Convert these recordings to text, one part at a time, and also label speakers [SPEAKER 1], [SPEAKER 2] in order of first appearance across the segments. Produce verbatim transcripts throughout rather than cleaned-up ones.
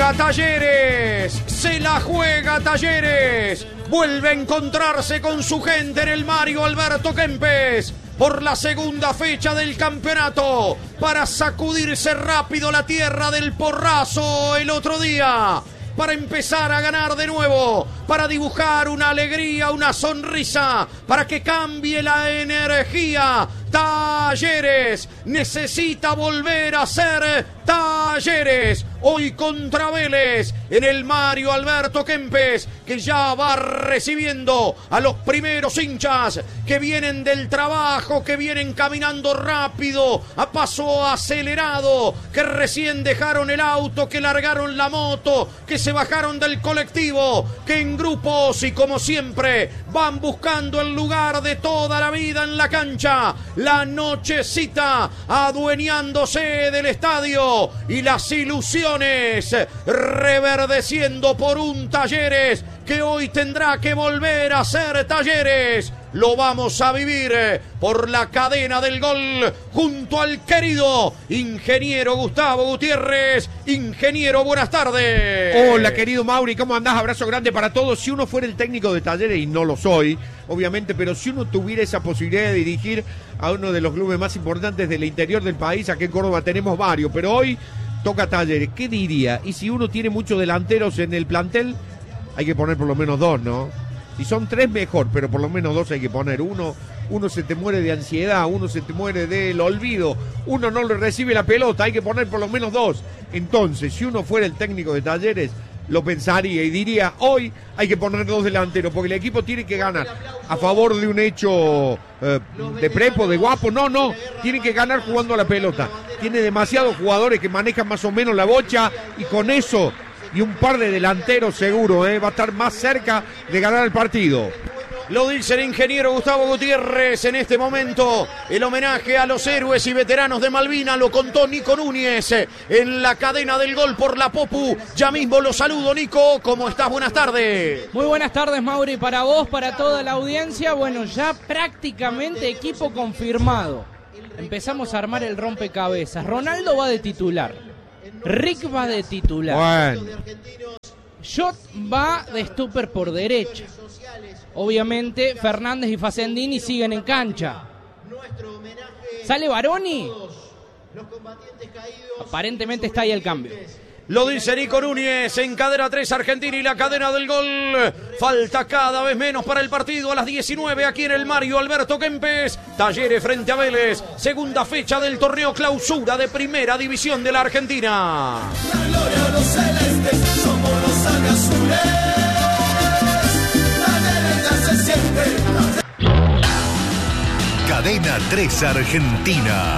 [SPEAKER 1] juega Talleres, se la juega Talleres, vuelve a encontrarse con su gente en el Mario Alberto Kempes por la segunda fecha del campeonato para sacudirse rápido la tierra del porrazo el otro día, para empezar a ganar de nuevo, para dibujar una alegría, una sonrisa, para que cambie la energía. Talleres necesita volver a ser Talleres. Hoy contra Vélez en el Mario Alberto Kempes, que ya va recibiendo a los primeros hinchas que vienen del trabajo, que vienen caminando rápido, a paso acelerado, que recién dejaron el auto, que largaron la moto, que se bajaron del colectivo, que en grupos y como siempre van buscando el lugar de toda la vida en la cancha. La nochecita adueñándose del estadio y las ilusiones reverdeciendo por un Talleres que hoy tendrá que volver a ser Talleres. Lo vamos a vivir por la cadena del gol junto al querido ingeniero Gustavo Gutiérrez. Ingeniero, buenas tardes.
[SPEAKER 2] Hola, querido Mauri, ¿cómo andás? Abrazo grande para todos. Si uno fuera el técnico de Talleres, y no lo soy, obviamente, pero si uno tuviera esa posibilidad de dirigir a uno de los clubes más importantes del interior del país, aquí en Córdoba tenemos varios, pero hoy toca Talleres, ¿qué diría? Y si uno tiene muchos delanteros en el plantel, hay que poner por lo menos dos, ¿no? Si son tres, mejor, pero por lo menos dos hay que poner. Uno, uno se te muere de ansiedad, uno se te muere del olvido, uno no le recibe la pelota, hay que poner por lo menos dos. Entonces, si uno fuera el técnico de Talleres, lo pensaría y diría, hoy hay que poner dos delanteros, porque el equipo tiene que ganar a favor de un hecho eh, de prepo, de guapo. No, no, tiene que ganar jugando a la pelota. Tiene demasiados jugadores que manejan más o menos la bocha y con eso y un par de delanteros seguro, eh, va a estar más cerca de ganar el partido.
[SPEAKER 1] Lo dice el ingeniero Gustavo Gutiérrez en este momento. El homenaje a los héroes y veteranos de Malvinas lo contó Nico Núñez en la cadena del gol por la Popu. Ya mismo lo saludo, Nico. ¿Cómo estás? Buenas tardes.
[SPEAKER 3] Muy buenas tardes, Mauri, para vos, para toda la audiencia. Bueno, ya prácticamente equipo confirmado. Empezamos a armar el rompecabezas. Ronaldo va de titular. Rick va de titular.
[SPEAKER 2] Bueno.
[SPEAKER 3] Jot va de stopper por derecha. Obviamente Fernández y Facendini siguen en cancha. ¿Sale Baroni? Aparentemente está ahí el cambio.
[SPEAKER 1] Lo dice Nico Núñez en cadena tres Argentina y la cadena del gol. Falta cada vez menos para el partido a las diecinueve aquí en el Mario Alberto Kempes. Talleres frente a Vélez. Segunda fecha del torneo clausura de primera división de la Argentina.
[SPEAKER 4] La gloria de los celestes, somos los azules. Talleres ya se siente.
[SPEAKER 5] Cadena tres Argentina.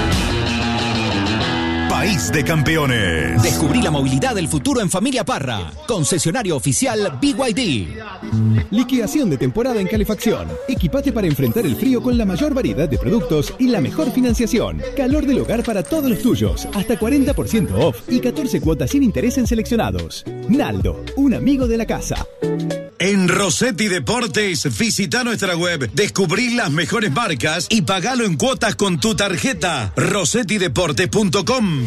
[SPEAKER 5] País de campeones.
[SPEAKER 6] Descubrí la movilidad del futuro en Familia Parra. Concesionario oficial B Y D.
[SPEAKER 7] Liquidación de temporada en calefacción. Equipate para enfrentar el frío con la mayor variedad de productos y la mejor financiación. Calor del hogar para todos los tuyos. Hasta cuarenta por ciento off y catorce cuotas sin interés en seleccionados. Naldo, un amigo de la casa.
[SPEAKER 5] En Rossetti Deportes, visita nuestra web, descubrí las mejores marcas y pagalo en cuotas con tu tarjeta. rossetti deportes punto com.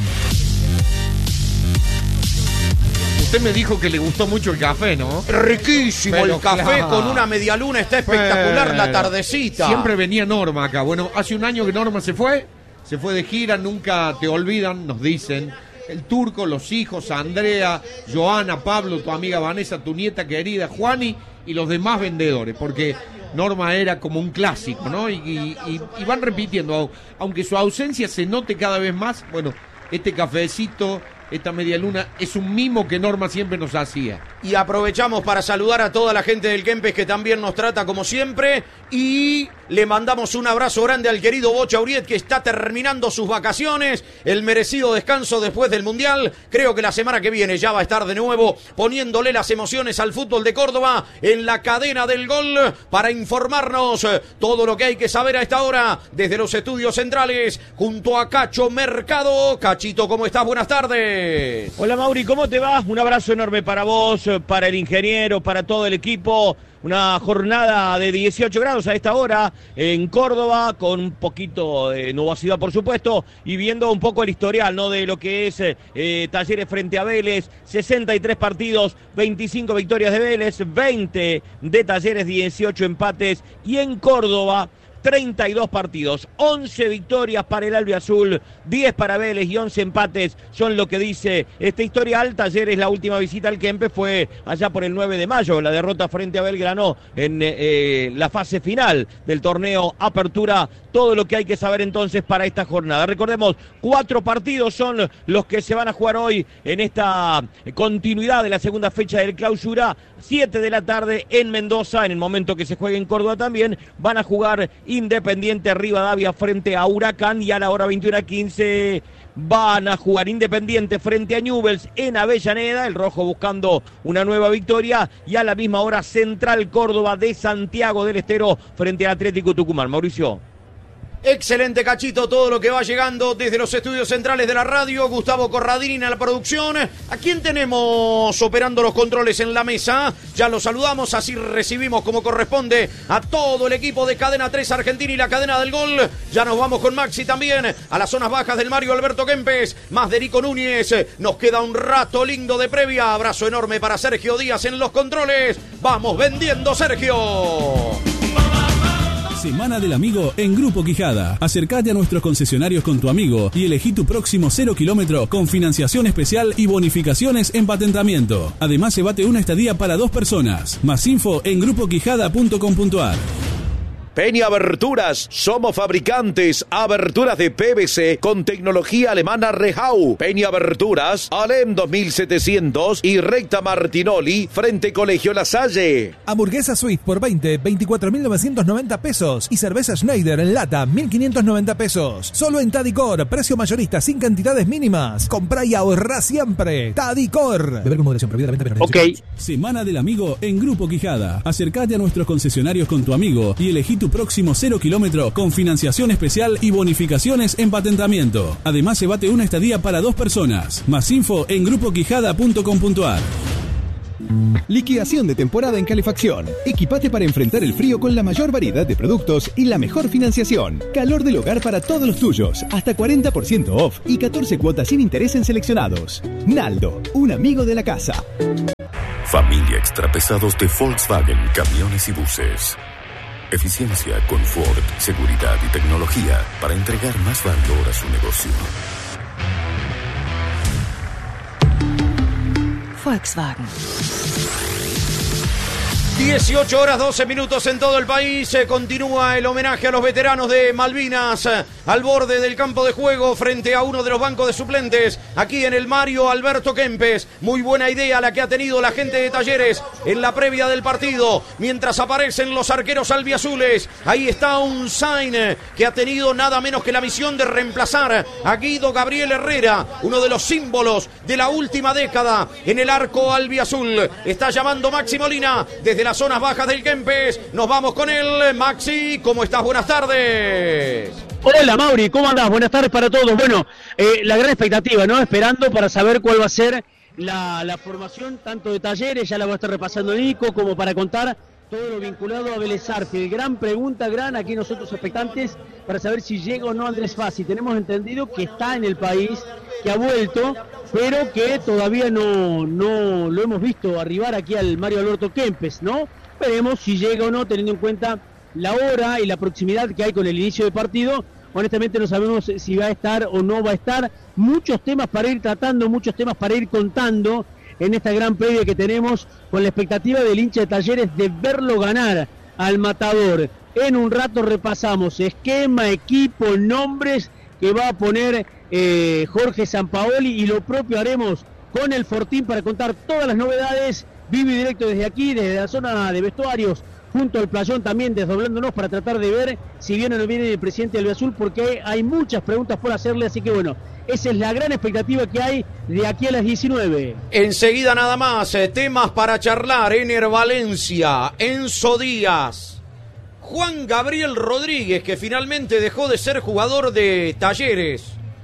[SPEAKER 2] Usted me dijo que le gustó mucho el café, ¿no?
[SPEAKER 1] Riquísimo.
[SPEAKER 2] Pero
[SPEAKER 1] el café
[SPEAKER 2] claro.
[SPEAKER 1] con una medialuna, está espectacular.
[SPEAKER 2] Pero
[SPEAKER 1] la tardecita.
[SPEAKER 2] Siempre venía Norma acá. Bueno, hace un año que Norma se fue, se fue de gira, nunca te olvidan, nos dicen. El Turco, los hijos, Andrea, Joana, Pablo, tu amiga Vanessa, tu nieta querida, Juani y los demás vendedores, porque Norma era como un clásico, ¿no? Y, y, y, y van repitiendo, aunque su ausencia se note cada vez más. Bueno, este cafecito, esta media luna, es un mimo que Norma siempre nos hacía.
[SPEAKER 1] Y aprovechamos para saludar a toda la gente del Kempes que también nos trata como siempre. Y le mandamos un abrazo grande al querido Bocha Uriet, que está terminando sus vacaciones, el merecido descanso después del Mundial. Creo que la semana que viene ya va a estar de nuevo poniéndole las emociones al fútbol de Córdoba en la cadena del gol para informarnos todo lo que hay que saber a esta hora desde los estudios centrales junto a Cacho Mercado. Cachito, ¿cómo estás? Buenas tardes.
[SPEAKER 8] Hola Mauri, ¿cómo te va? Un abrazo enorme para vos, para el ingeniero, para todo el equipo. Una jornada de dieciocho grados a esta hora en Córdoba, con un poquito de nubosidad, por supuesto, y viendo un poco el historial, ¿no?, de lo que es eh, Talleres frente a Vélez. sesenta y tres partidos, veinticinco victorias de Vélez, veinte de Talleres, dieciocho empates, y en Córdoba treinta y dos partidos, once victorias para el albiazul, diez para Vélez y once empates, son lo que dice este historial. Talleres, la última visita al Kempes fue allá por el nueve de mayo, la derrota frente a Belgrano en eh, la fase final del torneo Apertura. Todo lo que hay que saber entonces para esta jornada. Recordemos, cuatro partidos son los que se van a jugar hoy en esta continuidad de la segunda fecha del Clausura. siete de la tarde en Mendoza, en el momento que se juegue en Córdoba también, van a jugar Independiente Rivadavia frente a Huracán, y a la hora veintiuno quince van a jugar Independiente frente a Newell's en Avellaneda, el rojo buscando una nueva victoria, y a la misma hora Central Córdoba de Santiago del Estero frente al Atlético Tucumán. Mauricio.
[SPEAKER 1] Excelente, Cachito, todo lo que va llegando desde los estudios centrales de la radio. Gustavo Corradini en la producción. ¿A quién tenemos operando los controles en la mesa? Ya lo saludamos, así recibimos como corresponde a todo el equipo de Cadena tres Argentina y la Cadena del Gol. Ya nos vamos con Maxi también a las zonas bajas del Mario Alberto Kempes. Más de Nico Núñez. Nos queda un rato lindo de previa. Abrazo enorme para Sergio Díaz en los controles. Vamos vendiendo, Sergio.
[SPEAKER 7] Semana del Amigo en Grupo Quijada. Acércate a nuestros concesionarios con tu amigo y elegí tu próximo cero kilómetro con financiación especial y bonificaciones en patentamiento. Además, llévate una estadía para dos personas. Más info en grupo quijada punto com punto a r.
[SPEAKER 5] Peña Aberturas, somos fabricantes, aberturas de P V C con tecnología alemana Rehau. Peña Aberturas, Alem dos mil setecientos y recta Martinoli, frente Colegio La Salle.
[SPEAKER 9] Hamburguesa Suite por veinte, veinticuatro mil novecientos noventa pesos. Y cerveza Schneider en lata, mil quinientos noventa pesos. Solo en Tadicor, precio mayorista sin cantidades mínimas. Comprá y ahorrá siempre. Tadicor. Beber con moderación, prohibida la venta.
[SPEAKER 8] Ok.
[SPEAKER 7] Semana del Amigo en Grupo Quijada. Acércate a nuestros concesionarios con tu amigo y elegí tu próximo cero kilómetro con financiación especial y bonificaciones en patentamiento. Además, llévate una estadía para dos personas. Más info en grupo quijada punto com punto a r. Liquidación de temporada en calefacción. Equipate para enfrentar el frío con la mayor variedad de productos y la mejor financiación. Calor del hogar para todos los tuyos. Hasta cuarenta por ciento off y catorce cuotas sin interés en seleccionados. Naldo, un amigo de la casa.
[SPEAKER 10] Familia Extrapesados de Volkswagen Camiones y Buses. Eficiencia, confort, seguridad y tecnología para entregar más valor a su negocio.
[SPEAKER 11] Volkswagen.
[SPEAKER 1] dieciocho horas doce minutos en todo el país. Eh, continúa el homenaje a los veteranos de Malvinas eh, al borde del campo de juego frente a uno de los bancos de suplentes aquí en el Mario Alberto Kempes. Muy buena idea la que ha tenido la gente de Talleres en la previa del partido, mientras aparecen los arqueros albiazules. Ahí está un sign eh, que ha tenido nada menos que la misión de reemplazar a Guido Gabriel Herrera, uno de los símbolos de la última década en el arco albiazul. Está llamando Maxi Molina desde las zonas bajas del Kempes. Nos vamos con él. Maxi, ¿cómo estás? Buenas tardes.
[SPEAKER 12] Hola, Mauri, ¿cómo andás? Buenas tardes para todos. Bueno, eh, la gran expectativa, ¿no? Esperando para saber cuál va a ser la, la formación tanto de Talleres, ya la va a estar repasando Nico, como para contar todo lo vinculado a Vélez Sarsfield. Gran pregunta, gran, aquí nosotros expectantes para saber si llega o no Andrés Fassi. Tenemos entendido que está en el país, que ha vuelto, pero que todavía no, no lo hemos visto arribar aquí al Mario Alberto Kempes, ¿no? Veremos si llega o no, teniendo en cuenta la hora y la proximidad que hay con el inicio del partido. Honestamente no sabemos si va a estar o no va a estar. Muchos temas para ir tratando, muchos temas para ir contando en esta gran previa que tenemos, con la expectativa del hincha de Talleres de verlo ganar al Matador. En un rato repasamos esquema, equipo, nombres que va a poner eh, Jorge Sampaoli, y lo propio haremos con el Fortín para contar todas las novedades, vivo y directo desde aquí, desde la zona de vestuarios, junto al playón también, desdoblándonos para tratar de ver si viene o no viene el presidente albiazul, porque hay muchas preguntas por hacerle, así que bueno, esa es la gran expectativa que hay de aquí a las diecinueve.
[SPEAKER 1] Enseguida nada más, eh, temas para charlar. Ener Valencia, Enzo Díaz, Juan Gabriel Rodríguez, que finalmente dejó de ser jugador de Talleres.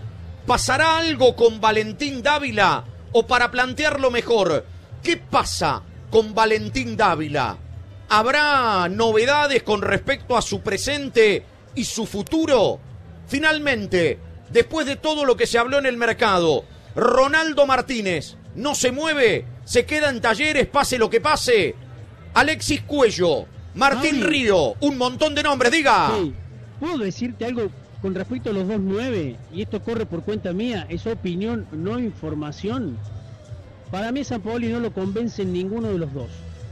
[SPEAKER 1] ¿Pasará algo con Valentín Dávila? O para plantearlo mejor, ¿qué pasa con Valentín Dávila? ¿Habrá novedades con respecto a su presente y su futuro? Finalmente, después de todo lo que se habló en el mercado, Ronaldo Martínez no se mueve, se queda en Talleres, pase lo que pase. Alexis Cuello, Martín
[SPEAKER 12] Ay.
[SPEAKER 1] Río, un montón de nombres, diga.
[SPEAKER 12] Sí. ¿Puedo decirte algo con respecto a los dos nueve? Y esto corre por cuenta mía, es opinión, no información. Para mí Sampaoli no lo convence en ninguno de los dos.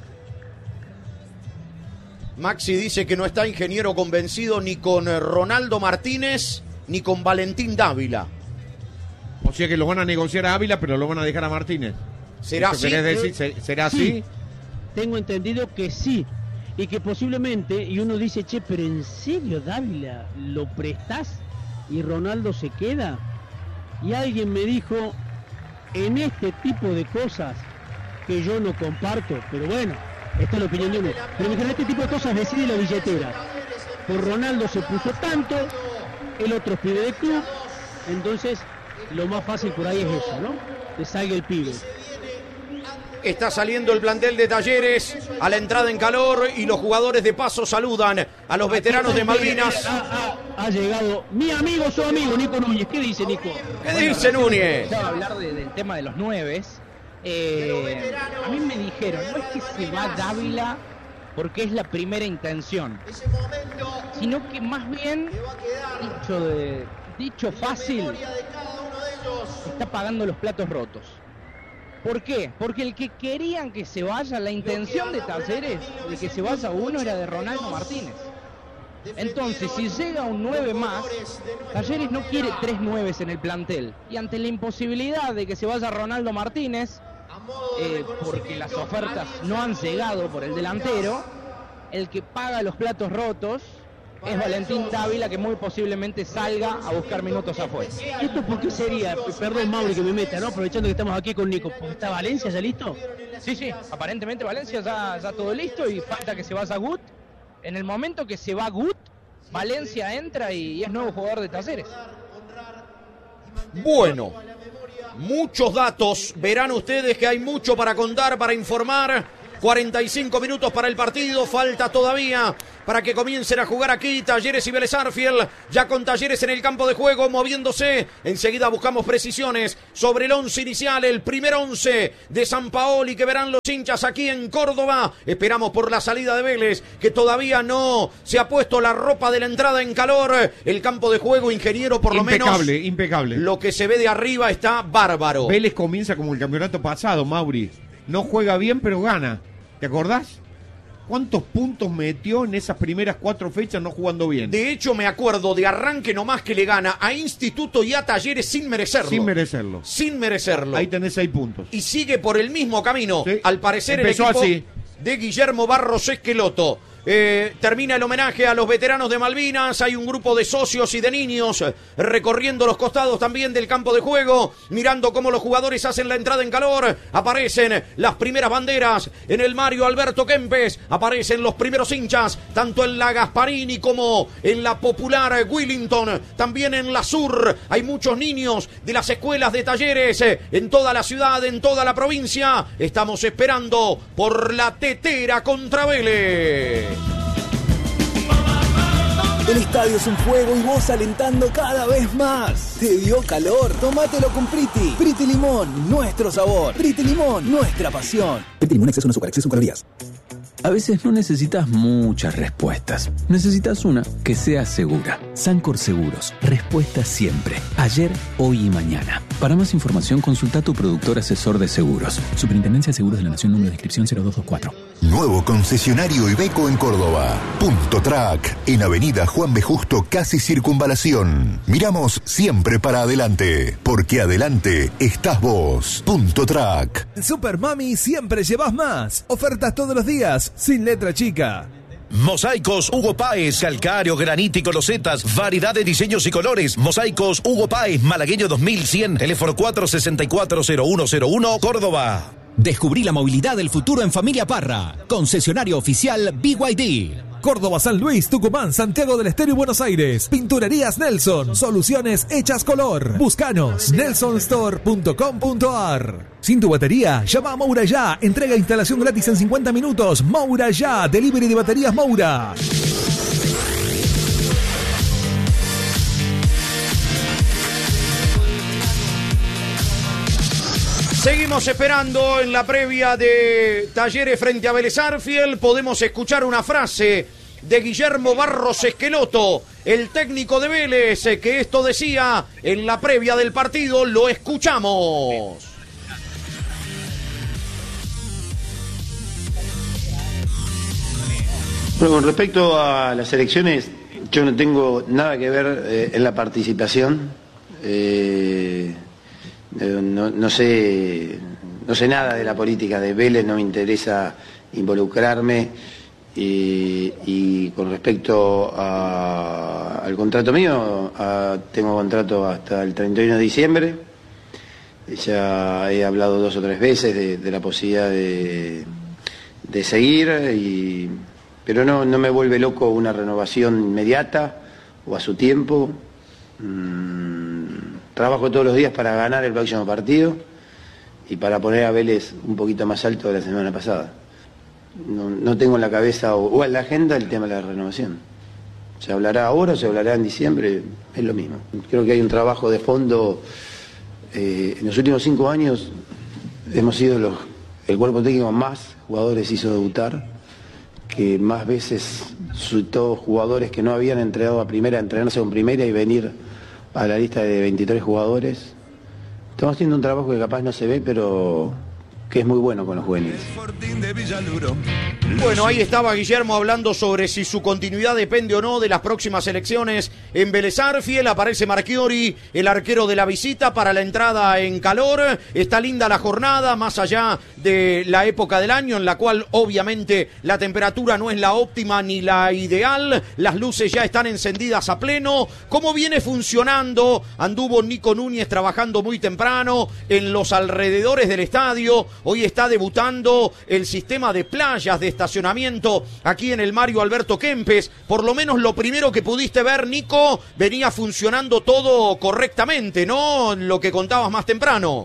[SPEAKER 1] Maxi dice que no está Ingeniero convencido ni con Ronaldo Martínez ni con Valentín Dávila.
[SPEAKER 2] O sea que lo van a negociar a Ávila, pero lo van a dejar a Martínez.
[SPEAKER 1] ¿Será
[SPEAKER 2] ¿Eso
[SPEAKER 1] así?
[SPEAKER 2] querés decir? ¿Será
[SPEAKER 12] Sí.
[SPEAKER 2] así?
[SPEAKER 12] Tengo entendido que sí. Y que posiblemente, y uno dice, che, pero ¿en serio Dávila lo prestás y Ronaldo se queda? Y alguien me dijo, en este tipo de cosas que yo no comparto, pero bueno, esta es la opinión de uno, pero me dijeron, este tipo de cosas decide la billetera. Por Ronaldo se puso tanto, el otro es pibe de club, entonces lo más fácil por ahí es eso, ¿no? Que salga el pibe.
[SPEAKER 1] Está saliendo el plantel de Talleres a la entrada en calor y los jugadores de paso saludan a los veteranos de Malvinas.
[SPEAKER 12] Ha, ha- ha llegado mi amigo, su amigo, Nico Núñez. ¿Qué dice Nico?
[SPEAKER 1] ¿Qué dice Núñez?
[SPEAKER 3] Estaba a hablar de- del tema de los nueves. Eh, a mí me dijeron, no es que se va Dávila porque es la primera intención, sino que más bien, dicho, de, dicho fácil, está pagando los platos rotos. ¿Por qué? Porque el que querían que se vaya, la intención de Talleres de que se vaya uno era de Ronaldo Martínez. Entonces, si llega un nueve más, Talleres no quiere tres nueves en el plantel. Y ante la imposibilidad de que se vaya Ronaldo Martínez, eh, porque las ofertas no han llegado por el delantero, el que paga los platos rotos es Valentín Dávila, que muy posiblemente salga a buscar minutos afuera.
[SPEAKER 12] ¿Esto por qué sería? Perdón, Mauri, que me meta, ¿no? Aprovechando que estamos aquí con Nico. ¿Está Valencia ya listo?
[SPEAKER 3] Sí, sí, aparentemente Valencia ya, ya todo listo y falta que se vaya Gut. En el momento que se va Gut, Valencia entra y es nuevo jugador de Talleres.
[SPEAKER 1] Bueno, muchos datos. Verán ustedes que hay mucho para contar, para informar. cuarenta y cinco minutos para el partido, falta todavía para que comiencen a jugar aquí Talleres y Vélez Arfield, ya con Talleres en el campo de juego, moviéndose. Enseguida buscamos precisiones sobre el once inicial, el primer once de Sampaoli que verán los hinchas aquí en Córdoba. Esperamos por la salida de Vélez, que todavía no se ha puesto la ropa de la entrada en calor. El campo de juego, Ingeniero, por lo menos.
[SPEAKER 2] Impecable, impecable.
[SPEAKER 1] Lo que se ve de arriba está bárbaro.
[SPEAKER 2] Vélez comienza como el campeonato pasado, Mauri. No juega bien, pero gana. ¿Te acordás? ¿Cuántos puntos metió en esas primeras cuatro fechas no jugando bien?
[SPEAKER 1] De hecho, me acuerdo de arranque nomás que le gana a Instituto y a Talleres sin merecerlo.
[SPEAKER 2] Sin merecerlo.
[SPEAKER 1] Sin merecerlo.
[SPEAKER 2] Ahí tenés seis puntos.
[SPEAKER 1] Y sigue por el mismo camino.
[SPEAKER 2] Sí.
[SPEAKER 1] Al parecer
[SPEAKER 2] Empezó
[SPEAKER 1] el equipo
[SPEAKER 2] así.
[SPEAKER 1] de Guillermo Barros Esqueloto. Eh, termina el homenaje a los veteranos de Malvinas. Hay un grupo de socios y de niños eh, recorriendo los costados también del campo de juego, mirando cómo los jugadores hacen la entrada en calor. Aparecen las primeras banderas en el Mario Alberto Kempes. Aparecen los primeros hinchas, tanto en la Gasparini como en la popular Willington. También en la Sur hay muchos niños de las escuelas de Talleres eh, en toda la ciudad, en toda la provincia. Estamos esperando por la tetera contra Vélez.
[SPEAKER 6] El estadio es un juego y vos alentando cada vez más. ¿Te dio calor? Tómatelo con Priti. Priti Limón, nuestro sabor. Priti Limón, nuestra pasión. Priti Limón, exceso de azúcar, exceso de calorías.
[SPEAKER 11] A veces no necesitas muchas respuestas. Necesitas una que sea segura. Sancor Seguros. Respuesta siempre. Ayer, hoy y mañana. Para más información, consulta a tu productor asesor de seguros. Superintendencia de Seguros de la Nación, número de inscripción cero dos dos cuatro.
[SPEAKER 13] Nuevo concesionario Iveco en Córdoba. Punto Track. En Avenida Juan B. Justo, casi Circunvalación. Miramos siempre para adelante. Porque adelante estás vos. Punto Track.
[SPEAKER 9] En Super Mami siempre llevas más. Ofertas todos los días, sin letra chica.
[SPEAKER 5] Mosaicos Hugo Páez, calcáreo, granítico, losetas, variedad de diseños y colores. Mosaicos Hugo Páez, Malagueño dos mil cien, teléfono cuatro seis cuatro cero uno cero uno, Córdoba.
[SPEAKER 6] Descubrí la movilidad del futuro en Familia Parra. Concesionario oficial B Y D.
[SPEAKER 9] Córdoba, San Luis, Tucumán, Santiago del Estero y Buenos Aires. Pinturerías Nelson. Soluciones hechas color. Búscanos. nelson store punto com punto a r. Sin tu batería, llama a Moura Ya. Entrega e instalación gratis en cincuenta minutos. Moura Ya. Delivery de baterías Moura.
[SPEAKER 1] Seguimos esperando en la previa de Talleres frente a Vélez Arfiel. Podemos escuchar una frase de Guillermo Barros Esqueloto, el técnico de Vélez, que esto decía en la previa del partido. Lo escuchamos.
[SPEAKER 14] Bueno, con respecto a las elecciones, yo no tengo nada que ver eh, en la participación. Eh... No, no sé no sé nada de la política de Vélez, no me interesa involucrarme y, y con respecto a, al contrato mío, a, tengo contrato hasta el treinta y uno de diciembre, ya he hablado dos o tres veces de, de la posibilidad de, de seguir, y, pero no, no me vuelve loco una renovación inmediata o a su tiempo. Mm, Trabajo todos los días para ganar el próximo partido y para poner a Vélez un poquito más alto de la semana pasada. No, no tengo en la cabeza o, o en la agenda el tema de la renovación. Se hablará ahora o se hablará en diciembre, es lo mismo. Creo que hay un trabajo de fondo. Eh, en los últimos cinco años hemos sido los, el cuerpo técnico más jugadores hizo debutar, que más veces suscitó jugadores que no habían entrenado a primera, entrenarse con primera y venir a la lista de veintitrés jugadores. Estamos haciendo un trabajo que capaz no se ve, pero que es muy bueno con los juveniles.
[SPEAKER 1] Bueno, ahí estaba Guillermo hablando sobre si su continuidad depende o no de las próximas elecciones en Vélez Arfiel. Aparece Marchiori, el arquero de la visita, para la entrada en calor. Está linda la jornada, más allá de la época del año en la cual obviamente la temperatura no es la óptima ni la ideal. Las luces ya están encendidas a pleno. ¿Cómo viene funcionando? Anduvo Nico Núñez trabajando muy temprano en los alrededores del estadio. Hoy está debutando el sistema de playas de estacionamiento aquí en el Mario Alberto Kempes. Por lo menos lo primero que pudiste ver, Nico, venía funcionando todo correctamente, ¿no? Lo que contabas más temprano.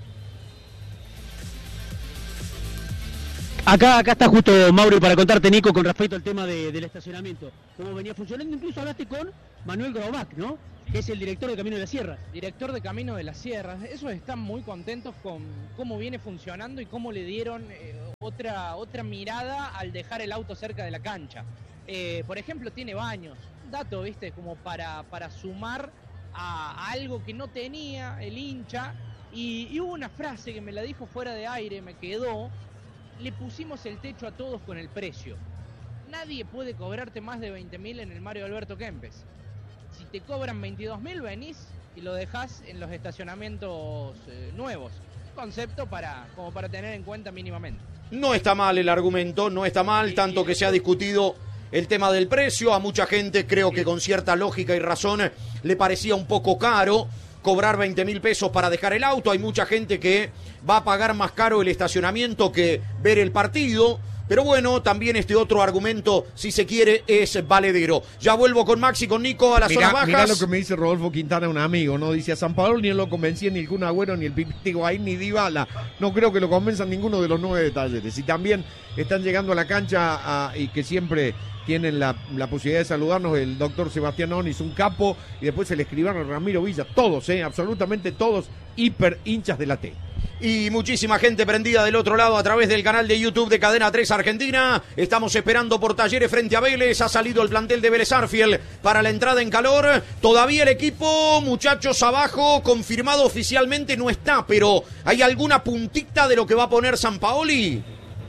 [SPEAKER 12] Acá, acá está justo Mauro para contarte, Nico, con respecto al tema de, del estacionamiento. Cómo venía funcionando, incluso hablaste con Manuel Grobach, ¿no? Que es el director de Camino de las Sierras.
[SPEAKER 3] Director de Camino de las Sierras. Esos están muy contentos con cómo viene funcionando y cómo le dieron eh, otra, otra mirada al dejar el auto cerca de la cancha. Eh, por ejemplo, tiene baños. Dato, ¿viste? Como para, para sumar a, a algo que no tenía el hincha. Y, y hubo una frase que me la dijo fuera de aire, me quedó. Le pusimos el techo a todos con el precio. Nadie puede cobrarte más de veinte mil en el Mario Alberto Kempes. Si te cobran veintidós mil, venís y lo dejás en los estacionamientos eh, nuevos. Concepto para, como para tener en cuenta mínimamente.
[SPEAKER 1] No está mal el argumento, no está mal, tanto que se ha discutido el tema del precio. A mucha gente, creo que con cierta lógica y razón, le parecía un poco caro cobrar veinte mil pesos para dejar el auto. Hay mucha gente que va a pagar más caro el estacionamiento que ver el partido. Pero bueno, también este otro argumento, si se quiere, es valedero. Ya vuelvo con Maxi, con Nico a las
[SPEAKER 2] mirá,
[SPEAKER 1] zonas bajas.
[SPEAKER 2] Mirá lo que me dice Rodolfo Quintana, un amigo, ¿no? Dice, a San Pablo ni lo convencía ni el Kun Agüero, ni el Pipiti Higuaín, ni Dybala. No creo que lo convenzan ninguno de los nueve de Talleres. Y también están llegando a la cancha a, y que siempre tienen la, la posibilidad de saludarnos, el doctor Sebastián Onis, un capo, y después el escribano Ramiro Villa. Todos, ¿eh? Absolutamente todos, hiper hinchas de la T.
[SPEAKER 1] Y muchísima gente prendida del otro lado a través del canal de YouTube de Cadena tres Argentina. Estamos esperando por Talleres frente a Vélez. Ha salido el plantel de Vélez Arfiel para la entrada en calor. Todavía el equipo, muchachos, abajo, confirmado oficialmente no está, pero ¿hay alguna puntita de lo que va a poner Sampaoli?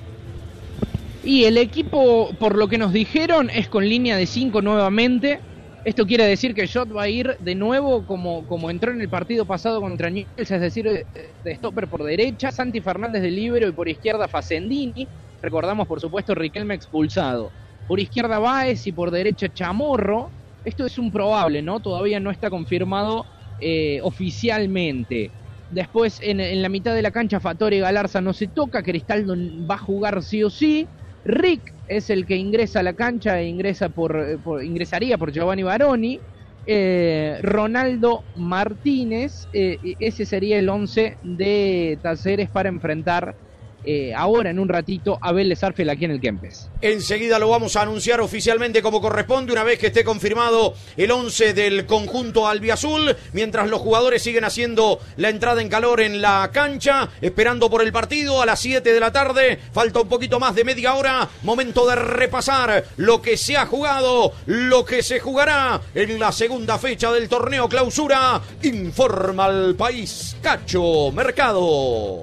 [SPEAKER 3] Y el equipo, por lo que nos dijeron, es con línea de cinco nuevamente. Esto quiere decir que Jot va a ir de nuevo como, como entró en el partido pasado contra Newell's, es decir, de, de stopper por derecha, Santi Fernández de líbero y por izquierda Facendini. Recordamos, por supuesto, Riquelme expulsado. Por izquierda Báez y por derecha Chamorro. Esto es un probable, ¿no? Todavía no está confirmado eh, oficialmente. Después, en, en la mitad de la cancha, Fatore Galarza no se toca. Cristaldo va a jugar sí o sí. Rick es el que ingresa a la cancha e ingresa por, por ingresaría por Giovanni Baroni. Eh, Ronaldo Martínez, eh, ese sería el once de Talleres para enfrentar eh, ahora en un ratito a Vélez Sarsfield aquí en el Kempes.
[SPEAKER 1] Enseguida lo vamos a anunciar oficialmente como corresponde, una vez que esté confirmado el once del conjunto albiazul, mientras los jugadores siguen haciendo la entrada en calor en la cancha, esperando por el partido a las siete de la tarde. Falta un poquito más de media hora, momento de repasar lo que se ha jugado, lo que se jugará en la segunda fecha del torneo clausura. Informa al país Cacho Mercado.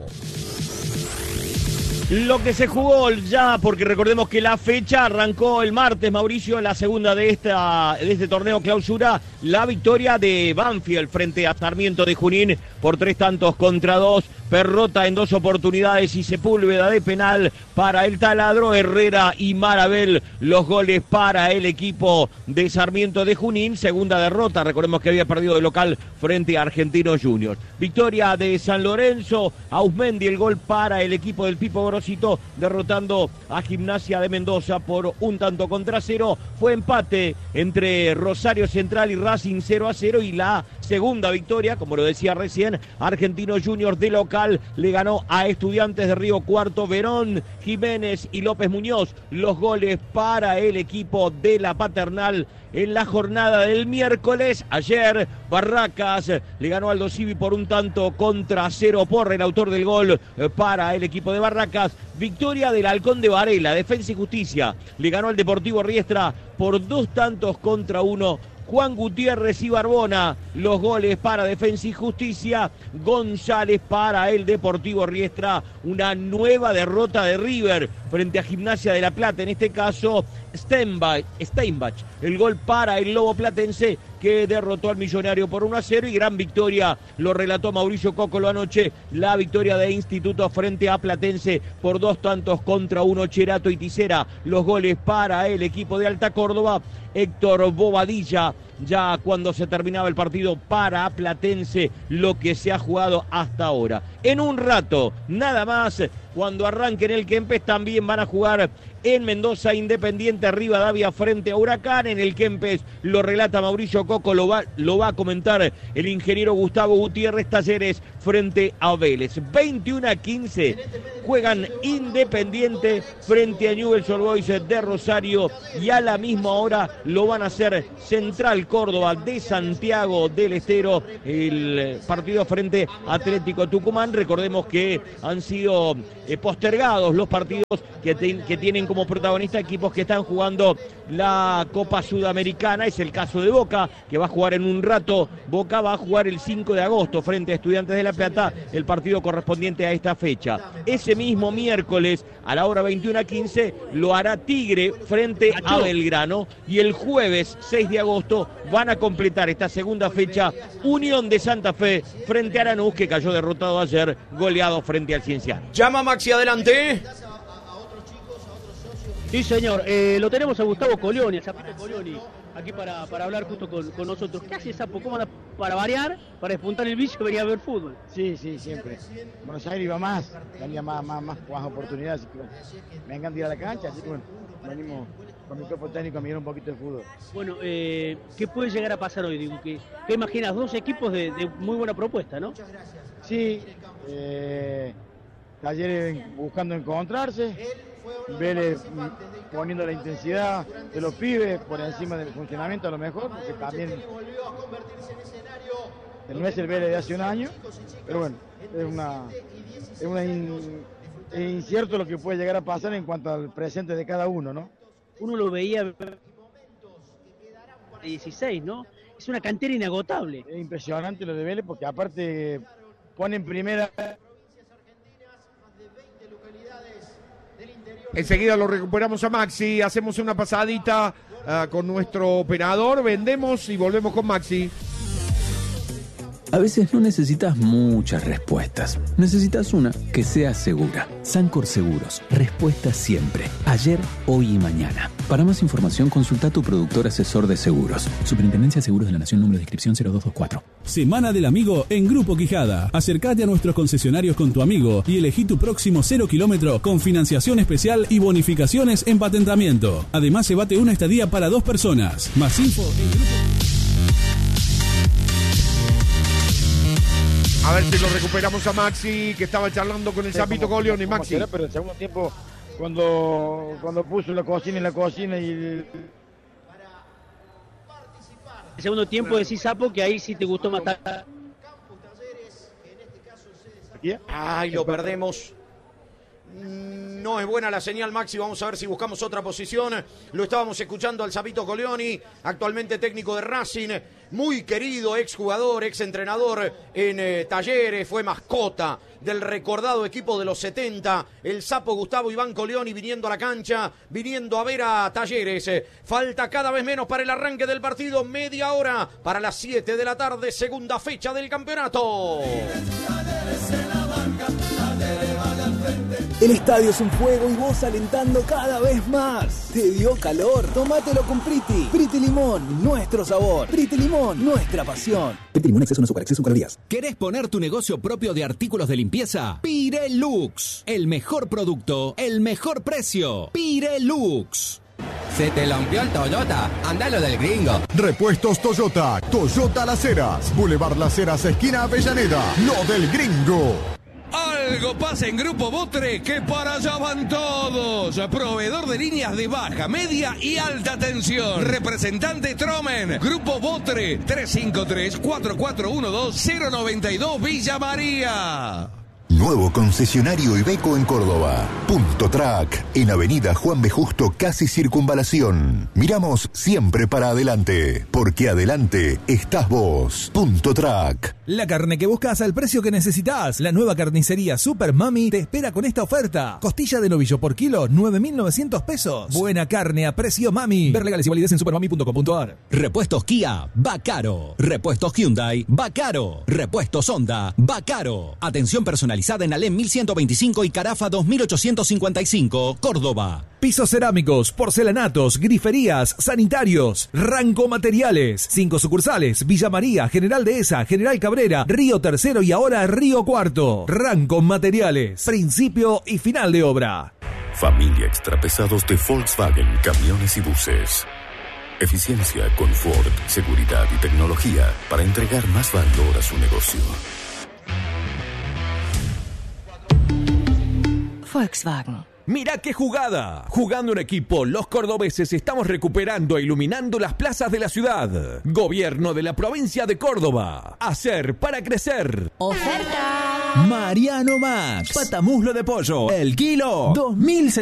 [SPEAKER 8] Lo que se jugó ya, porque recordemos que la fecha arrancó el martes, Mauricio, en la segunda de, esta, de este torneo clausura, la victoria de Banfield frente a Sarmiento de Junín por tres tantos contra dos. Perrota en dos oportunidades y Sepúlveda de penal para el Taladro. Herrera y Marabel los goles para el equipo de Sarmiento de Junín. Segunda derrota, recordemos que había perdido de local frente a Argentinos Juniors. Victoria de San Lorenzo, Ausmendi el gol para el equipo del Pipo Gorosito, derrotando a Gimnasia de Mendoza por un tanto contra cero. Fue empate entre Rosario Central y Racing cero a cero, y la segunda victoria, como lo decía recién, Argentinos Juniors de local le ganó a Estudiantes de Río Cuarto. Verón, Jiménez y López Muñoz los goles para el equipo de la Paternal en la jornada del miércoles. Ayer Barracas le ganó al Aldo Civi por un tanto contra cero por el autor del gol para el equipo de Barracas. Victoria del Halcón de Varela, Defensa y Justicia le ganó al Deportivo Riestra por dos tantos contra uno. Juan Gutiérrez y Barbona los goles para Defensa y Justicia. González para el Deportivo Riestra. Una nueva derrota de River frente a Gimnasia de La Plata. En este caso Steinbach, Steinbach el gol para el Lobo Platense, que derrotó al Millonario por uno a cero. Y gran victoria, lo relató Mauricio Cócolo anoche, la victoria de Instituto frente a Platense por dos tantos contra uno. Cherato y Tisera los goles para el equipo de Alta Córdoba. Héctor Bobadilla, ya cuando se terminaba el partido para Platense, lo que se ha jugado hasta ahora. En un rato, nada más, cuando arranquen el Kempes, también van a jugar en Mendoza Independiente Rivadavia frente a Huracán. En el Kempes lo relata Mauricio Coco, lo va, lo va a comentar el ingeniero Gustavo Gutiérrez. Talleres frente a Vélez. veintiuno a quince juegan Independiente frente a Newell's Old Boys de Rosario, y a la misma hora lo van a hacer Central Córdoba de Santiago del Estero, el partido frente a Atlético Tucumán. Recordemos que han sido eh, postergados los partidos que, te, que tienen como protagonista equipos que están jugando la Copa Sudamericana. Es el caso de Boca, que va a jugar en un rato. Boca va a jugar el cinco de agosto frente a Estudiantes de La Plata, el partido correspondiente a esta fecha. Ese mismo miércoles, a la hora veintiuno a quince, lo hará Tigre frente a Belgrano, y el jueves seis de agosto van a completar esta segunda fecha Unión de Santa Fe frente a Lanús, que cayó derrotado ayer, goleado frente al Cienciano.
[SPEAKER 1] Llama Maxi, adelante.
[SPEAKER 12] Sí, señor. Eh, lo tenemos a Gustavo Colioni, a Zapito Colioni, aquí para, para hablar justo con, con nosotros. ¿Qué hace Zapo? ¿Cómo anda? Para variar, para despuntar el vicio que venía a ver fútbol.
[SPEAKER 15] Sí, sí, siempre. Buenos Aires iba más, tenía más, más, más, más oportunidades, así que bueno, me encanta ir a la cancha, así que bueno, venimos con mi cuerpo técnico a mirar un poquito de fútbol.
[SPEAKER 12] Bueno, eh, ¿qué puede llegar a pasar hoy? Digo, ¿qué, qué imaginas? Dos equipos de, de muy buena propuesta, ¿no?
[SPEAKER 15] Sí, eh, Talleres buscando encontrarse, Vélez poniendo la intensidad de los pibes por encima del funcionamiento a lo mejor, porque también no es el Vélez de hace un año, pero bueno, es una, es una in, es incierto lo que puede llegar a pasar en cuanto al presente de cada uno, ¿no?
[SPEAKER 12] Uno lo veía dieciséis, ¿no? Es una cantera inagotable.
[SPEAKER 15] Es impresionante lo de Vélez, porque aparte ponen primera.
[SPEAKER 2] Enseguida lo recuperamos a Maxi, hacemos una pasadita uh, con nuestro operador, vendemos y volvemos con Maxi.
[SPEAKER 11] A veces no necesitas muchas respuestas. Necesitas una que sea segura. Sancor Seguros. Respuesta siempre. Ayer, hoy y mañana. Para más información, consulta a tu productor asesor de seguros. Superintendencia de Seguros de la Nación, número de inscripción cero dos dos cuatro.
[SPEAKER 16] Semana del Amigo en Grupo Quijada. Acércate a nuestros concesionarios con tu amigo y elegí tu próximo cero kilómetro con financiación especial y bonificaciones en patentamiento. Además, se bate una estadía para dos personas. Más info en Grupo.
[SPEAKER 2] A ver si lo recuperamos a Maxi, que estaba charlando con el Zapito Coglioni. Maxi.
[SPEAKER 15] Será, pero el segundo tiempo, cuando, cuando puso la cocina en la cocina y... El...
[SPEAKER 12] El segundo tiempo decís, Sapo, que ahí sí te gustó más tarde.
[SPEAKER 1] Ay, lo perdemos. No es buena la señal, Maxi. Vamos a ver si buscamos otra posición. Lo estábamos escuchando al Zapito Coglioni, actualmente técnico de Racing. Muy querido, exjugador, exentrenador en eh, Talleres. Fue mascota del recordado equipo de los setenta. El Sapo Gustavo Iván Coglioni viniendo a la cancha, viniendo a ver a Talleres. Eh, falta cada vez menos para el arranque del partido. Media hora para las siete de la tarde, segunda fecha del campeonato.
[SPEAKER 6] El estadio es un fuego y vos alentando cada vez más. ¿Te dio calor? Tómatelo con Priti. Priti Limón, nuestro sabor. Priti Limón, nuestra pasión. Priti Limón, exceso no azúcar, exceso calorías.
[SPEAKER 17] ¿Querés poner tu negocio propio de artículos de limpieza? Pirelux. El mejor producto, el mejor precio. Pirelux.
[SPEAKER 18] ¿Se te lampió el Toyota? Andalo del gringo.
[SPEAKER 19] Repuestos Toyota. Toyota Las Heras. Boulevard Las Heras, esquina Avellaneda. Lo del gringo.
[SPEAKER 20] Algo pasa en Grupo Botre, que para allá van todos. Proveedor de líneas de baja, media y alta tensión. Representante Tromen. Grupo Botre, tres cinco tres, cuatro cuatro uno dos, cero nueve dos, Villa María.
[SPEAKER 13] Nuevo concesionario Iveco en Córdoba. Punto Track, en Avenida Juan B. Justo, casi Circunvalación. Miramos siempre para adelante, porque adelante estás vos. Punto Track.
[SPEAKER 9] La carne que buscas al precio que necesitas. La nueva carnicería Super Mami te espera con esta oferta. Costilla de novillo por kilo, nueve mil novecientos pesos. Buena carne a precio Mami. Ver legales y validez en supermami punto com punto a r.
[SPEAKER 17] Repuestos Kia, va caro. Repuestos Hyundai, va caro. Repuestos Honda, va caro. Atención personalizada en Alem mil ciento veinticinco y Carafa dos mil ochocientos cincuenta y cinco, Córdoba.
[SPEAKER 9] Pisos cerámicos, porcelanatos, griferías, sanitarios, Ranco Materiales. Cinco sucursales: Villa María, General Dehesa, General Cabrera, Río Tercero y ahora Río Cuarto. Ranco Materiales, principio y final de obra.
[SPEAKER 10] Familia Extrapesados de Volkswagen Camiones y Buses. Eficiencia, confort, seguridad y tecnología para entregar más valor a su negocio.
[SPEAKER 21] Volkswagen.
[SPEAKER 22] ¡Mirá qué jugada! Jugando en equipo, los cordobeses estamos recuperando e iluminando las plazas de la ciudad. Gobierno de la provincia de Córdoba. Hacer para crecer.
[SPEAKER 21] ¡Oferta!
[SPEAKER 17] Mariano Max. Patamuslo de pollo. El kilo. dos mil setecientos.